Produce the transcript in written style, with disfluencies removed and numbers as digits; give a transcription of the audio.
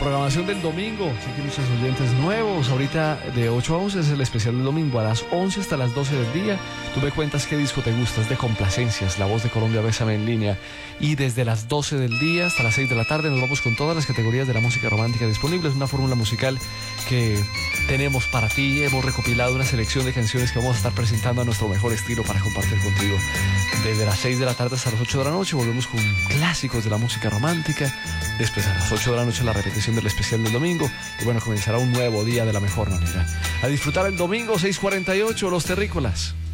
programación del domingo. Sé que muchos oyentes nuevos. Ahorita de 8 a 11 es el especial del domingo. A las 11 hasta las 12 del día. Tú me cuentas qué disco te gusta. Es de complacencias. La Voz de Colombia, Bésame en línea. Y desde las 12 del día hasta las 6 de la tarde nos vamos con todas las categorías de la música romántica disponibles. Una fórmula musical que tenemos para ti. Hemos recopilado una selección de canciones que vamos a estar presentando a nuestro mejor estilo para compartir contigo. Desde las 6 de la tarde hasta las 8 de la noche volvemos con clásicos de la música romántica. Después a las 8 de la noche la repetición del especial del domingo. Y bueno, comenzará un nuevo día de la mejor manera. A disfrutar el domingo 6:48, Los Terrícolas.